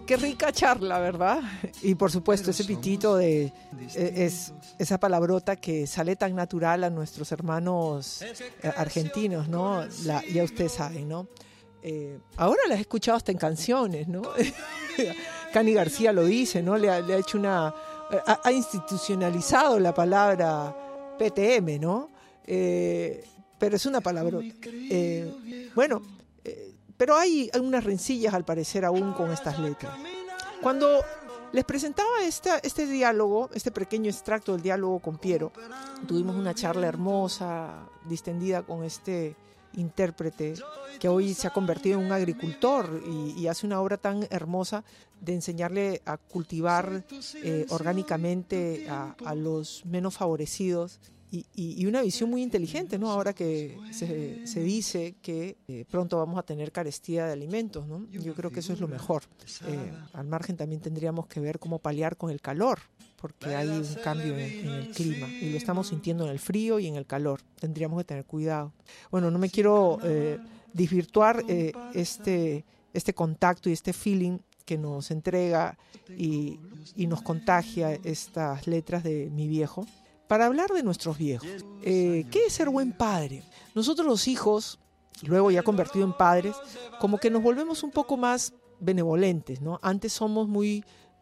Qué rica charla, ¿verdad? Y por supuesto ese pitito es esa palabrota que sale tan natural a nuestros hermanos argentinos, ¿no? Ya ustedes saben, ¿no? Ahora las he escuchado hasta en canciones, ¿no? Cani García lo dice, ¿no? Le ha hecho ha institucionalizado la palabra PTM, ¿no? Pero es una palabrota. Pero hay unas rencillas al parecer aún con estas letras. Cuando les presentaba este diálogo, este pequeño extracto del diálogo con Piero, tuvimos una charla hermosa, distendida con este intérprete que hoy se ha convertido en un agricultor y hace una obra tan hermosa de enseñarle a cultivar orgánicamente a los menos favorecidos y una visión muy inteligente, ¿no? Ahora que se dice que pronto vamos a tener carestía de alimentos, ¿no? Yo creo que eso es lo mejor. Al margen también tendríamos que ver cómo paliar con el calor, porque hay un cambio en el clima y lo estamos sintiendo en el frío y en el calor. Tendríamos que tener cuidado. Bueno, no me quiero desvirtuar este contacto y este feeling que nos entrega y nos contagia estas letras de mi viejo, para hablar de nuestros viejos. ¿Qué es ser buen padre? Nosotros los hijos, luego ya convertidos en padres, como que nos volvemos un poco más benevolentes, ¿no? Antes somos muy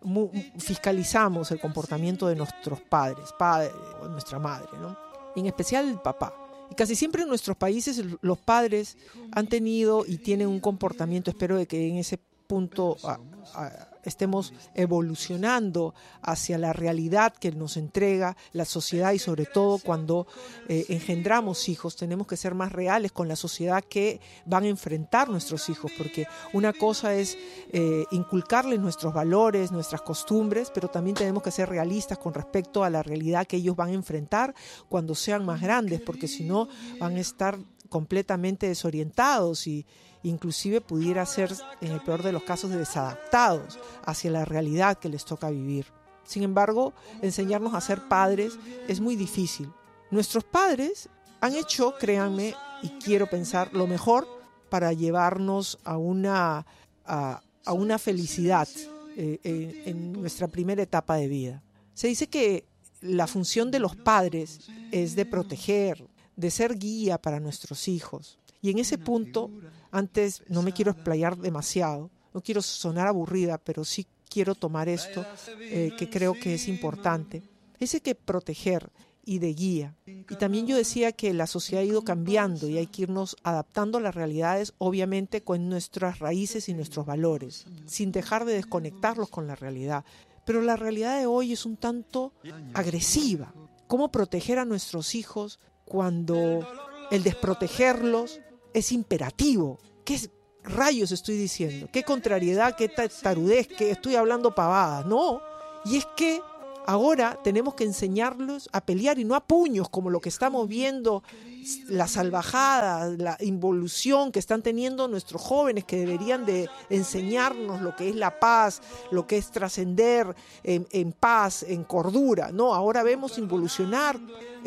fiscalizamos el comportamiento de nuestros padres, padre o nuestra madre, ¿no? En especial el papá. Y casi siempre en nuestros países los padres han tenido y tienen un comportamiento, espero de que en ese punto estemos evolucionando hacia la realidad que nos entrega la sociedad y sobre todo cuando engendramos hijos tenemos que ser más reales con la sociedad que van a enfrentar nuestros hijos, porque una cosa es inculcarles nuestros valores, nuestras costumbres, pero también tenemos que ser realistas con respecto a la realidad que ellos van a enfrentar cuando sean más grandes, porque si no van a estar completamente desorientados y inclusive pudiera ser, en el peor de los casos, desadaptados hacia la realidad que les toca vivir. Sin embargo, enseñarnos a ser padres es muy difícil. Nuestros padres han hecho, créanme, y quiero pensar, lo mejor para llevarnos a una felicidad en nuestra primera etapa de vida. Se dice que la función de los padres es de proteger, de ser guía para nuestros hijos. Y en ese punto, antes no me quiero explayar demasiado, no quiero sonar aburrida, pero sí quiero tomar esto que creo que es importante. Ese que proteger y de guía. Y también yo decía que la sociedad ha ido cambiando y hay que irnos adaptando a las realidades, obviamente con nuestras raíces y nuestros valores, sin dejar de desconectarlos con la realidad. Pero la realidad de hoy es un tanto agresiva. ¿Cómo proteger a nuestros hijos cuando el desprotegerlos es imperativo? ¿Qué rayos estoy diciendo? ¿Qué contrariedad? ¿Qué tarudez? ¿Qué estoy hablando pavadas? No, y es que ahora tenemos que enseñarlos a pelear y no a puños, como lo que estamos viendo, la salvajada, la involución que están teniendo nuestros jóvenes, que deberían de enseñarnos lo que es la paz, lo que es trascender en paz, en cordura. No, ahora vemos involucionar,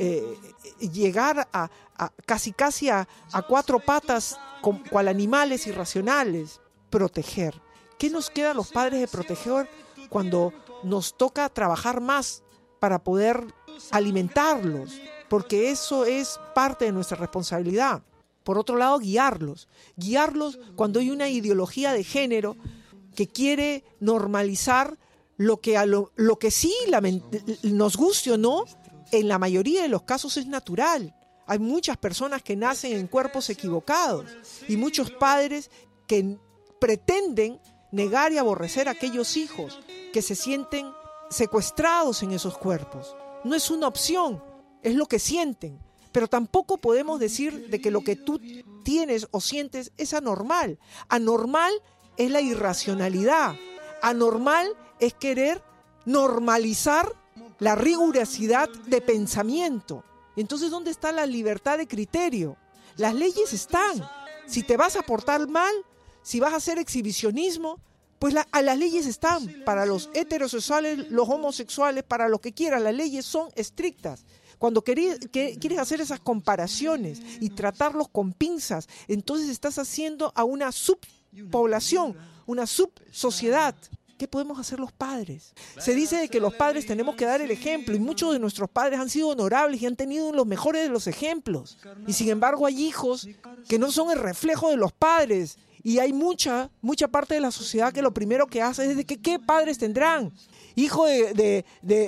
llegar a casi a cuatro patas, cual animales irracionales. Proteger. ¿Qué nos queda a los padres de proteger cuando nos toca trabajar más para poder alimentarlos? Porque eso es parte de nuestra responsabilidad. Por otro lado, guiarlos cuando hay una ideología de género que quiere normalizar lo que sí nos guste o no, en la mayoría de los casos es natural. Hay muchas personas que nacen en cuerpos equivocados y muchos padres que pretenden negar y aborrecer a aquellos hijos que se sienten secuestrados en esos cuerpos. No es una opción, es lo que sienten. Pero tampoco podemos decir de que lo que tú tienes o sientes es anormal. Anormal es la irracionalidad. Anormal es querer normalizar la rigurosidad de pensamiento. Entonces, ¿dónde está la libertad de criterio? Las leyes están. Si te vas a portar mal, si vas a hacer exhibicionismo, pues las leyes están. Para los heterosexuales, los homosexuales, para lo que quieran, las leyes son estrictas. Cuando quieres hacer esas comparaciones y tratarlos con pinzas, entonces estás haciendo a una subpoblación, una subsociedad. ¿qué podemos hacer los padres? Se dice de que los padres tenemos que dar el ejemplo y muchos de nuestros padres han sido honorables y han tenido los mejores de los ejemplos. Y sin embargo hay hijos que no son el reflejo de los padres y hay mucha parte de la sociedad que lo primero que hace es de que ¿qué padres tendrán? Hijo de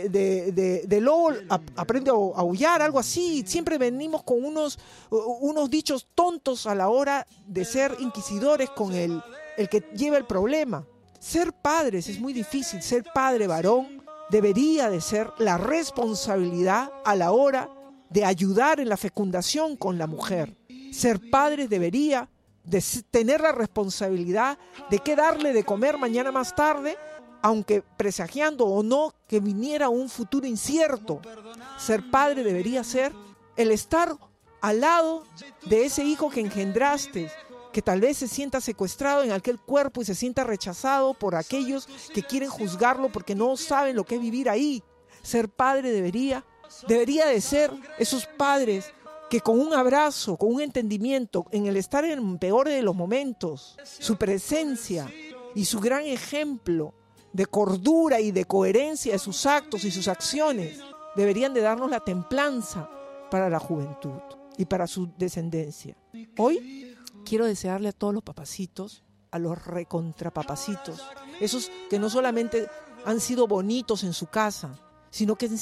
lobo aprende a aullar, algo así. Siempre venimos con unos dichos tontos a la hora de ser inquisidores con el que lleva el problema. Ser padres es muy difícil. Ser padre varón debería de ser la responsabilidad a la hora de ayudar en la fecundación con la mujer. Ser padre debería de tener la responsabilidad de qué darle de comer mañana más tarde, aunque presagiando o no que viniera un futuro incierto. Ser padre debería ser el estar al lado de ese hijo que engendraste, que tal vez se sienta secuestrado en aquel cuerpo y se sienta rechazado por aquellos que quieren juzgarlo porque no saben lo que es vivir ahí. Ser padre debería de ser esos padres que con un abrazo, con un entendimiento, en el estar en el peor de los momentos, su presencia y su gran ejemplo de cordura y de coherencia de sus actos y sus acciones, deberían de darnos la templanza para la juventud y para su descendencia. Hoy quiero desearle a todos los papacitos, a los recontrapapacitos, esos que no solamente han sido bonitos en su casa, sino que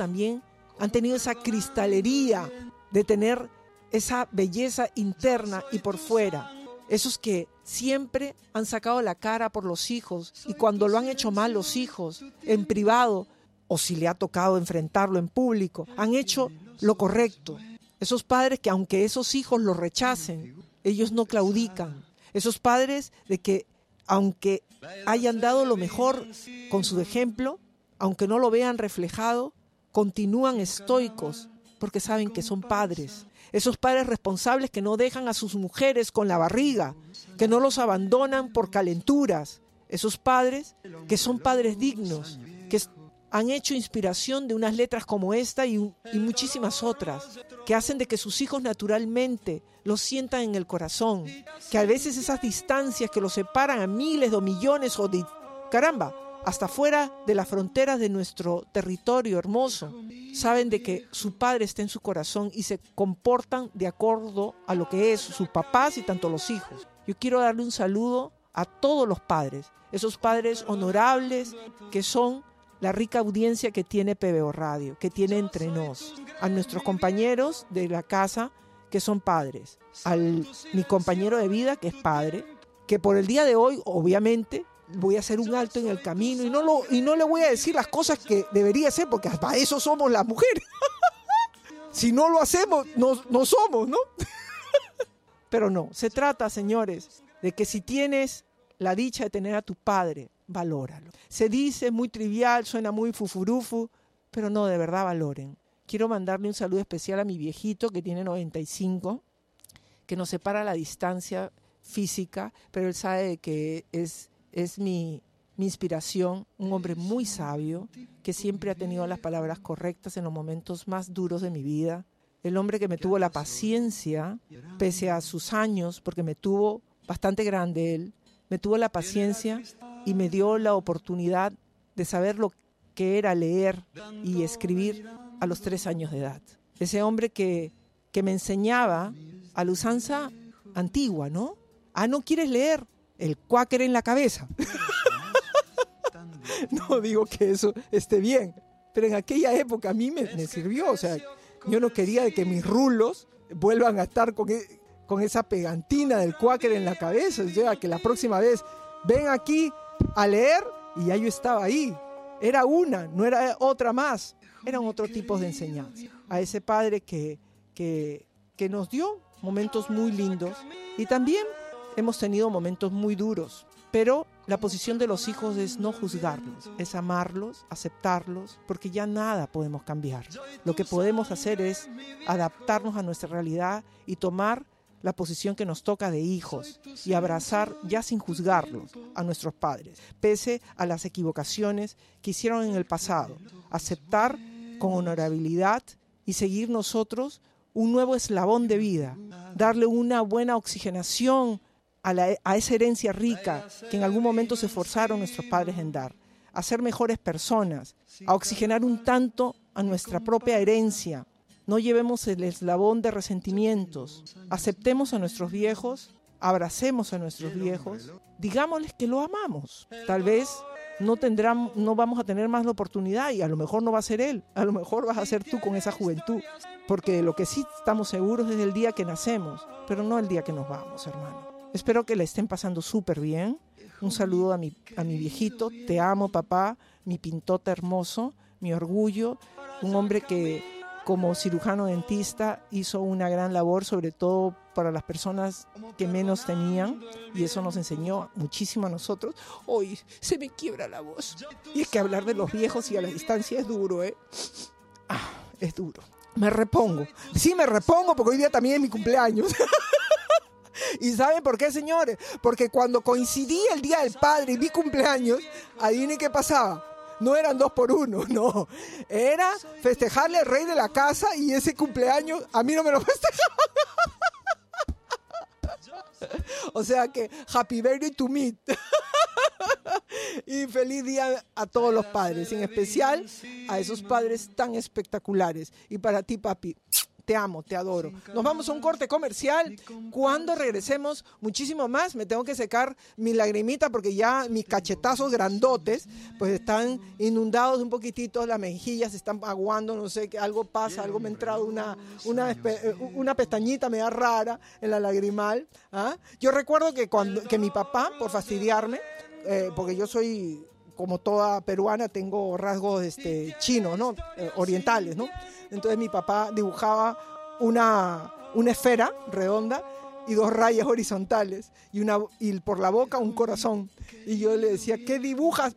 han tenido esa cristalería de tener esa belleza interna y por fuera. Esos que siempre han sacado la cara por los hijos y cuando lo han hecho mal los hijos, en privado, o si le ha tocado enfrentarlo en público, han hecho lo correcto. Esos padres que aunque esos hijos los rechacen, ellos no claudican. Esos padres de que aunque hayan dado lo mejor con su ejemplo, aunque no lo vean reflejado, continúan estoicos porque saben que son padres. Esos padres responsables que no dejan a sus mujeres con la barriga, que no los abandonan por calenturas. Esos padres que son padres dignos, que han hecho inspiración de unas letras como esta y muchísimas otras, que hacen de que sus hijos naturalmente los sientan en el corazón, que a veces esas distancias que los separan a miles o millones o de hasta fuera de las fronteras de nuestro territorio hermoso, saben de que su padre está en su corazón y se comportan de acuerdo a lo que es sus papás y tanto los hijos. Yo quiero darle un saludo a todos los padres, esos padres honorables que son la rica audiencia que tiene PBO Radio, que tiene Entre Nos, a nuestros compañeros de la casa que son padres, mi compañero de vida que es padre, que por el día de hoy obviamente voy a hacer un alto en el camino y no le voy a decir las cosas que debería hacer porque para eso somos las mujeres. Si no lo hacemos, no somos, ¿no? Pero no, se trata, señores, de que si tienes la dicha de tener a tu padre, valóralo. Se dice muy trivial, suena muy fufurufu, pero no, de verdad valoren. Quiero mandarle un saludo especial a mi viejito que tiene 95, que nos separa la distancia física, pero él sabe que es mi inspiración, un hombre muy sabio, que siempre ha tenido las palabras correctas en los momentos más duros de mi vida. El hombre que me tuvo la paciencia, pese a sus años, porque me tuvo bastante grande él, me tuvo la paciencia y me dio la oportunidad de saber lo que era leer y escribir a los 3 años de edad. Ese hombre que me enseñaba a la usanza antigua, ¿no? ¿No quieres leer? El cuáquer en la cabeza. No digo que eso esté bien, pero en aquella época a mí me sirvió. O sea, yo no quería que mis rulos vuelvan a estar con esa pegantina del cuáquer en la cabeza. O sea, que la próxima vez ven aquí a leer y ya yo estaba ahí. Era una, no era otra más. Eran otros tipos de enseñanza. A ese padre que nos dio momentos muy lindos y también hemos tenido momentos muy duros, pero la posición de los hijos es no juzgarlos, es amarlos, aceptarlos, porque ya nada podemos cambiar. Lo que podemos hacer es adaptarnos a nuestra realidad y tomar la posición que nos toca de hijos y abrazar ya sin juzgarlos a nuestros padres, pese a las equivocaciones que hicieron en el pasado, aceptar con honorabilidad y seguir nosotros un nuevo eslabón de vida, darle una buena oxigenación a esa herencia rica que en algún momento se esforzaron nuestros padres en dar, a ser mejores personas, a oxigenar un tanto a nuestra propia herencia. No llevemos el eslabón de resentimientos. Aceptemos a nuestros viejos, abracemos a nuestros viejos, digámosles que lo amamos. Tal vez no vamos a tener más la oportunidad y a lo mejor no va a ser él, a lo mejor vas a ser tú con esa juventud. Porque de lo que sí estamos seguros es el día que nacemos, pero no el día que nos vamos, hermano. Espero que la estén pasando súper bien. Un saludo a mi viejito. Te amo, papá, mi pintota hermoso, mi orgullo. Un hombre que como cirujano dentista hizo una gran labor, sobre todo para las personas que menos tenían. Y eso nos enseñó muchísimo a nosotros. Hoy se me quiebra la voz. Y es que hablar de los viejos y a la distancia es duro, ¿eh? Es duro. Me repongo. Sí, me repongo porque hoy día también es mi cumpleaños. ¿Y saben por qué, señores? Porque cuando coincidía el Día del Padre y mi cumpleaños, adivinen qué pasaba. No eran 2 por 1, no. Era festejarle al rey de la casa y ese cumpleaños a mí no me lo festejaban. O sea que, happy birthday to me. Y feliz día a todos los padres, en especial a esos padres tan espectaculares. Y para ti, papi, te amo, te adoro. Nos vamos a un corte comercial. Cuando regresemos, muchísimo más. Me tengo que secar mi lagrimita porque ya mis cachetazos grandotes pues están inundados un poquitito, las mejillas se están aguando, no sé, que algo pasa, algo me ha entrado una pestañita media rara en la lagrimal. ¿Ah? Yo recuerdo que mi papá, por fastidiarme, porque yo soy, como toda peruana, tengo rasgos chinos, ¿no? Orientales, ¿no? Entonces mi papá dibujaba una esfera redonda y 2 rayas horizontales y por la boca un corazón. Y yo le decía, ¿qué dibujas?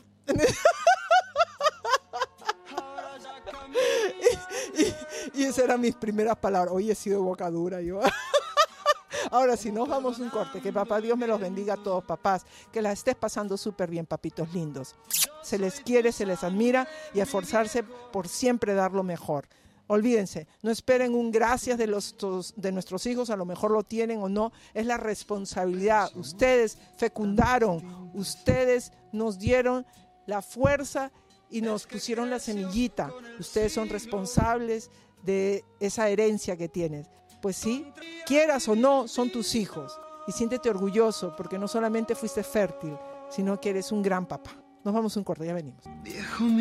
y esas eran mis primeras palabras. Hoy he sido boca dura yo. Ahora sí, nos vamos a un corte. Que papá Dios me los bendiga a todos, papás. Que la estés pasando súper bien, papitos lindos. Se les quiere, se les admira y esforzarse por siempre dar lo mejor. Olvídense, no esperen un gracias de nuestros hijos, a lo mejor lo tienen o no. Es la responsabilidad. Ustedes fecundaron, ustedes nos dieron la fuerza y nos pusieron la semillita. Ustedes son responsables de esa herencia que tienes. Pues sí, quieras o no, son tus hijos. Y siéntete orgulloso porque no solamente fuiste fértil, sino que eres un gran papá. Nos vamos a un corte, ya venimos.